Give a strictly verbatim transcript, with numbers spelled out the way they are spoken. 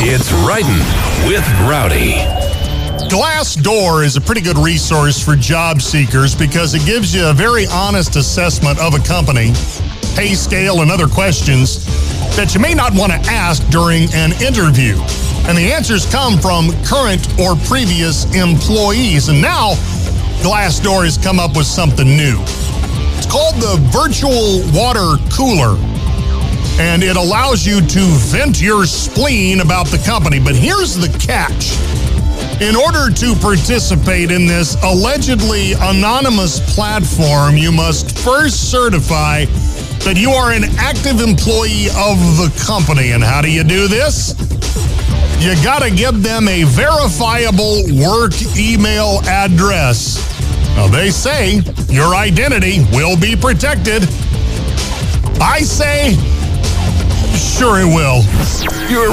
It's Writing with Rowdy. Glassdoor is a pretty good resource for job seekers because it gives you a very honest assessment of a company, pay scale, and other questions that you may not want to ask during an interview. And the answers come from current or previous employees. And now, Glassdoor has come up with something new. It's called the Virtual Water Cooler. And it allows you to vent your spleen about the company. But here's the catch. In order to participate in this allegedly anonymous platform, you must first certify that you are an active employee of the company. And how do you do this? You got to give them a verifiable work email address. Now, they say your identity will be protected. I say, sure it will. You're